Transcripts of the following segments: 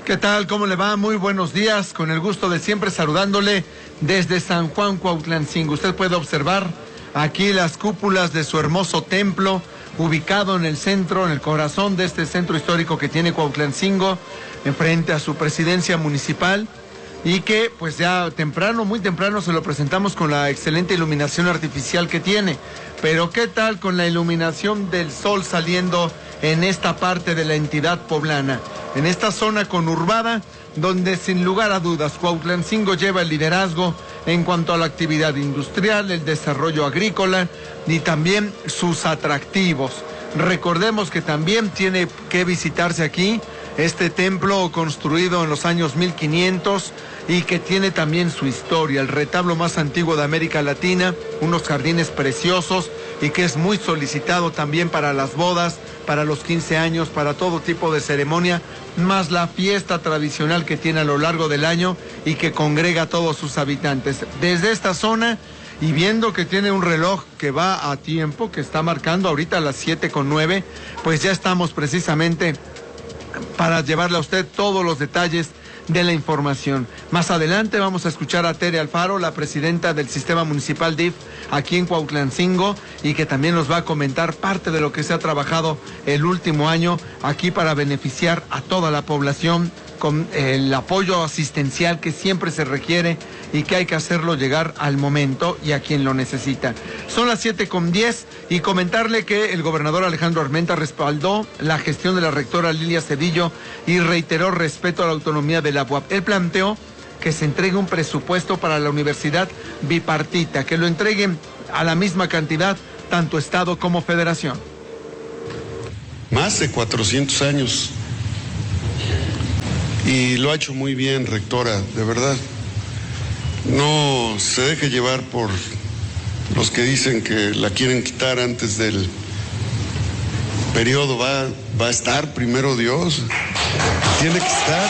¿Qué tal? ¿Cómo le va? Muy buenos días. Con el gusto de siempre saludándole desde San Juan Cuautlancingo. Usted puede observar aquí las cúpulas de su hermoso templo, ubicado en el centro, en el corazón de este centro histórico que tiene Cuautlancingo, enfrente a su presidencia municipal, y que pues ya temprano, muy temprano, se lo presentamos con la excelente iluminación artificial que tiene. Pero ¿qué tal con la iluminación del sol saliendo en esta parte de la entidad poblana? En esta zona conurbada, donde sin lugar a dudas Cuautlancingo lleva el liderazgo en cuanto a la actividad industrial, el desarrollo agrícola y también sus atractivos. Recordemos que también tiene que visitarse aquí este templo construido en los años 1500 y que tiene también su historia, el retablo más antiguo de América Latina, unos jardines preciosos y que es muy solicitado también para las bodas, para los 15 años, para todo tipo de ceremonia, más la fiesta tradicional que tiene a lo largo del año y que congrega a todos sus habitantes. Desde esta zona, y viendo que tiene un reloj que va a tiempo, que está marcando ahorita a las 7:09, pues ya estamos precisamente para llevarle a usted todos los detalles de la información. Más adelante vamos a escuchar a Tere Alfaro, la presidenta del Sistema Municipal DIF aquí en Cuautlancingo, y que también nos va a comentar parte de lo que se ha trabajado el último año aquí para beneficiar a toda la población con el apoyo asistencial que siempre se requiere y que hay que hacerlo llegar al momento y a quien lo necesita. Son las 7:10 y comentarle que el gobernador Alejandro Armenta respaldó la gestión de la rectora Lilia Cedillo y reiteró respeto a la autonomía de la UAP. Él planteó que se entregue un presupuesto para la universidad bipartita, que lo entreguen a la misma cantidad tanto Estado como Federación. Más de 400 años. Y lo ha hecho muy bien, rectora, de verdad. No se deje llevar por los que dicen que la quieren quitar antes del periodo. Va a estar, primero Dios. Tiene que estar.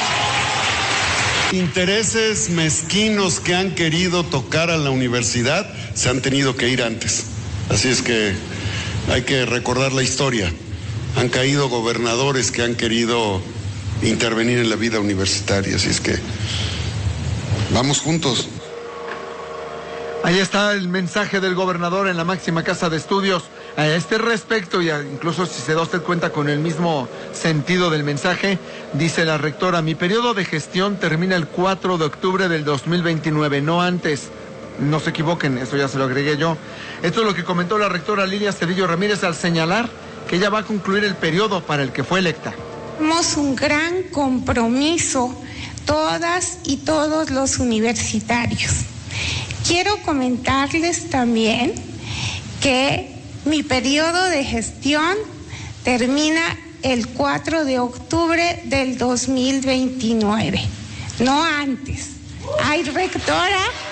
Intereses mezquinos que han querido tocar a la universidad se han tenido que ir antes. Así es que hay que recordar la historia. Han caído gobernadores que han querido intervenir en la vida universitaria, así es que vamos juntos. Ahí está el mensaje del gobernador en la máxima casa de estudios a este respecto, y incluso si se da usted cuenta con el mismo sentido del mensaje. Dice la rectora: mi periodo de gestión termina el 4 de octubre del 2029, no antes. No se equivoquen, eso ya se lo agregué yo. Esto es lo que comentó la rectora Lilia Cedillo Ramírez al señalar que ella va a concluir el periodo para el que fue electa. Tenemos un gran compromiso, todas y todos los universitarios. Quiero comentarles también que mi periodo de gestión termina el 4 de octubre del 2029, no antes. Ay, rectora,